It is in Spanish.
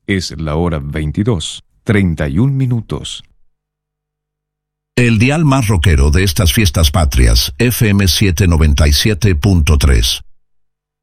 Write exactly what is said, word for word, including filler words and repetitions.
Es la hora veintidós, treinta y un minutos. El dial más rockero de estas fiestas patrias, F M setecientos noventa y siete punto tres.